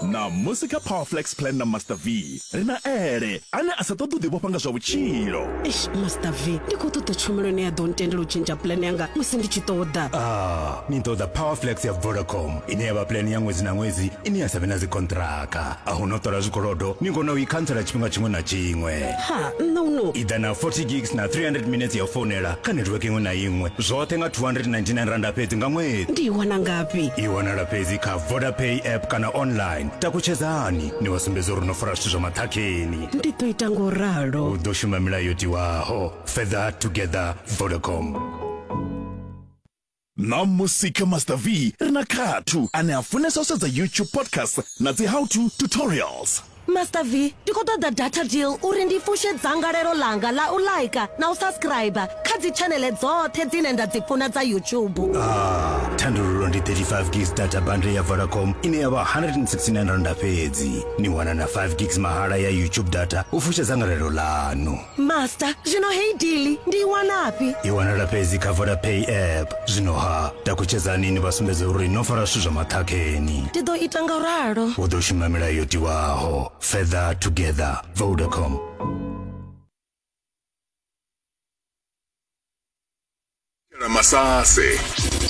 na Musica Powerflex plan na Master V rina ere ane asatodo de bopanga zwa vutshilo. Master V ndiko ṱoḓa tshumelo ne ya ḓo ntendela u tshentsha plan yanga musi ndi tshi ṱoḓa. Ni ṱoḓa Powerflex ya Vodacom ine ya vha plan ya ṅwedzi na ṅwedzi ine ya savhe na dzikontraka. A hu no ṱola zwikolodo ni kona u i khantsela tshifhinga tshiṅwe na tshiṅwe. Ha no ida na 40 gigs na 300 minutes ya founela kha network iṅwe na iṅwe zwoṱhe nga 299 rand fhedzi nga ṅwedzi. Ndi wana ngafhi? I wanala fhedzi kha VodaPay app kana online. Takutshedzani ni wasumbedza uri no fara zwithu zwa maṱhakheni. Ndi ḓo ita ngoralo. U ḓo shuma milayo tiwaho. Further together Vodacom. Na Musica Master V rina Khathu ane afunesa u sedza YouTube podcast na dzi how to tutorials. Master V, ndiko ṱoḓa data deal uri ndi fushe dzangalelo langa la u like na u subscribe kha dzi channel dzoṱhe dzine nda dzi funa dza YouTube. Thandululo ndi 35 gigs data bundle ya Vodacom ine ya vha 169 rand fhedzi. Ni wana na 5 gigs mahala ya YouTube data u fusha dzangalelo lanu. Master, zwino hei deal ndi wanapi? I wanala fhedzi kha VodaPay app. Zwino takutshedzani ni vasumbedza uri no fara zwithu zwa maṱhakheni. Ndi ḓo ita ngoralo. U ḓo shuma milayo tiwaho. Further together Vodacom. Masase